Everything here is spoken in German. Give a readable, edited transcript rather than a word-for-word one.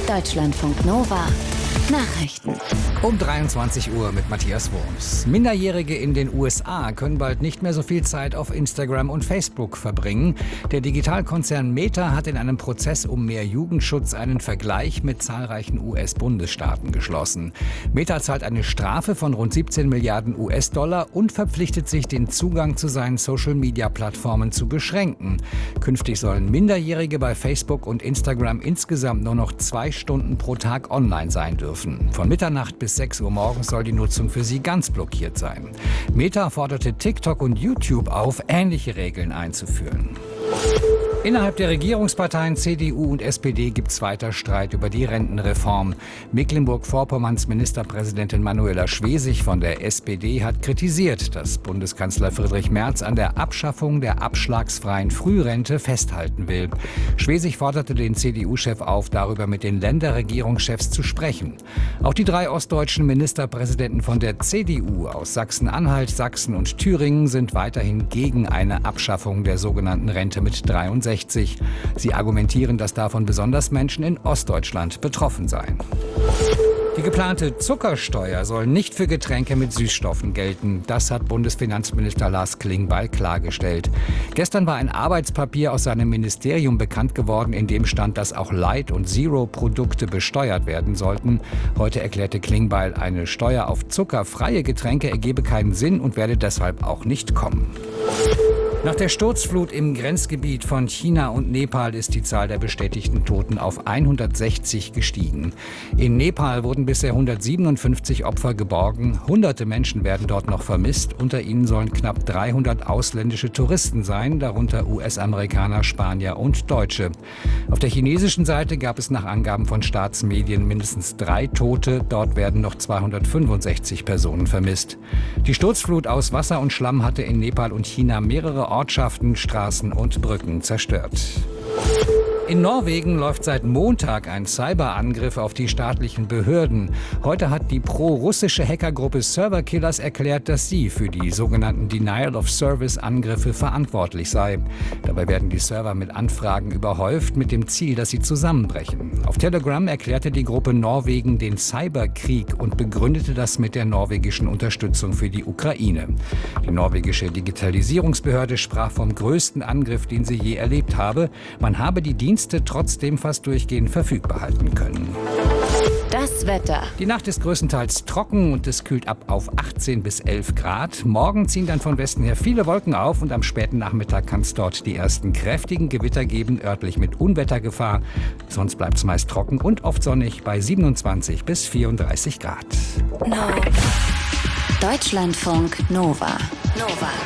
Deutschlandfunk Nova. Nachrichten. Um 23 Uhr mit Matthias Wurms. Minderjährige in den USA können bald nicht mehr so viel Zeit auf Instagram und Facebook verbringen. Der Digitalkonzern Meta hat in einem Prozess um mehr Jugendschutz einen Vergleich mit zahlreichen US-Bundesstaaten geschlossen. Meta zahlt eine Strafe von rund 17 Milliarden US-Dollar und verpflichtet sich, den Zugang zu seinen Social-Media-Plattformen zu beschränken. Künftig sollen Minderjährige bei Facebook und Instagram insgesamt nur noch 2 Stunden pro Tag online sein dürfen. Von Mitternacht bis 6 Uhr morgens soll die Nutzung für sie ganz blockiert sein. Meta forderte TikTok und YouTube auf, ähnliche Regeln einzuführen. Innerhalb der Regierungsparteien CDU und SPD gibt es weiter Streit über die Rentenreform. Mecklenburg-Vorpommerns Ministerpräsidentin Manuela Schwesig von der SPD hat kritisiert, dass Bundeskanzler Friedrich Merz an der Abschaffung der abschlagsfreien Frührente festhalten will. Schwesig forderte den CDU-Chef auf, darüber mit den Länderregierungschefs zu sprechen. Auch die 3 ostdeutschen Ministerpräsidenten von der CDU aus Sachsen-Anhalt, Sachsen und Thüringen sind weiterhin gegen eine Abschaffung der sogenannten Rente mit 63. Sie argumentieren, dass davon besonders Menschen in Ostdeutschland betroffen seien. Die geplante Zuckersteuer soll nicht für Getränke mit Süßstoffen gelten. Das hat Bundesfinanzminister Lars Klingbeil klargestellt. Gestern war ein Arbeitspapier aus seinem Ministerium bekannt geworden, in dem stand, dass auch Light- und Zero-Produkte besteuert werden sollten. Heute erklärte Klingbeil, eine Steuer auf zuckerfreie Getränke ergebe keinen Sinn und werde deshalb auch nicht kommen. Nach der Sturzflut im Grenzgebiet von China und Nepal ist die Zahl der bestätigten Toten auf 160 gestiegen. In Nepal wurden bisher 157 Opfer geborgen. Hunderte Menschen werden dort noch vermisst. Unter ihnen sollen knapp 300 ausländische Touristen sein, darunter US-Amerikaner, Spanier und Deutsche. Auf der chinesischen Seite gab es nach Angaben von Staatsmedien mindestens 3 Tote. Dort werden noch 265 Personen vermisst. Die Sturzflut aus Wasser und Schlamm hatte in Nepal und China mehrere Ortschaften, Straßen und Brücken zerstört. In Norwegen läuft seit Montag ein Cyberangriff auf die staatlichen Behörden. Heute hat die pro-russische Hackergruppe Serverkillers erklärt, dass sie für die sogenannten Denial-of-Service-Angriffe verantwortlich sei. Dabei werden die Server mit Anfragen überhäuft, mit dem Ziel, dass sie zusammenbrechen. Auf Telegram erklärte die Gruppe Norwegen den Cyberkrieg und begründete das mit der norwegischen Unterstützung für die Ukraine. Die norwegische Digitalisierungsbehörde sprach vom größten Angriff, den sie je erlebt habe. Man habe die Dienste trotzdem fast durchgehend verfügbar halten können. Das Wetter. Die Nacht ist größtenteils trocken und es kühlt ab auf 18 bis 11 Grad. Morgen ziehen dann von Westen her viele Wolken auf und am späten Nachmittag kann es dort die ersten kräftigen Gewitter geben, örtlich mit Unwettergefahr. Sonst bleibt es meist trocken und oft sonnig bei 27 bis 34 Grad. Deutschlandfunk Nova.